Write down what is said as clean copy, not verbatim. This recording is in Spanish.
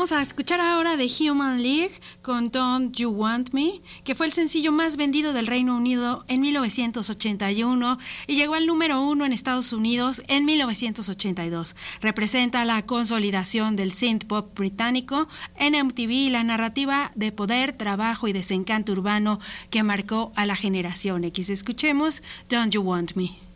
Vamos a escuchar ahora de Human League con Don't You Want Me, que fue el sencillo más vendido del Reino Unido en 1981 y llegó al número 1 en Estados Unidos en 1982. Representa la consolidación del synth pop británico en MTV y la narrativa de poder, trabajo y desencanto urbano que marcó a la generación X. Escuchemos Don't You Want Me.